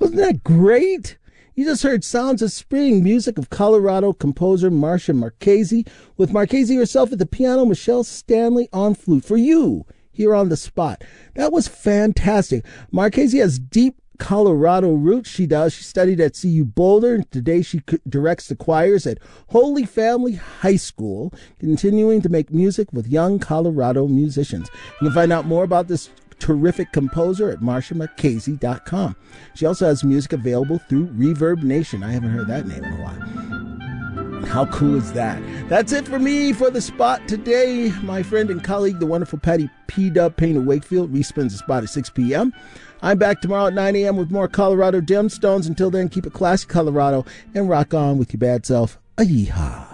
Wasn't that great? You just heard Sounds of Spring, music of Colorado composer Marcia Marchese, with Marchese herself at the piano, Michelle Stanley on flute. For you, here on the spot. That was fantastic. Marchese has deep Colorado roots. She does. She studied at CU Boulder, and today she directs the choirs at Holy Family High School, continuing to make music with young Colorado musicians. You can find out more about this terrific composer at MarciaMarchese.com. She also has music available through Reverb Nation. I haven't heard that name in a while. How cool is that? That's it for me for the spot today. My friend and colleague, the wonderful Patty P-Dub Payne of Wakefield, respins the spot at 6 p.m. I'm back tomorrow at 9 a.m. with more Colorado Gemstones. Until then, keep it classy, Colorado, and rock on with your bad self. A yeehaw.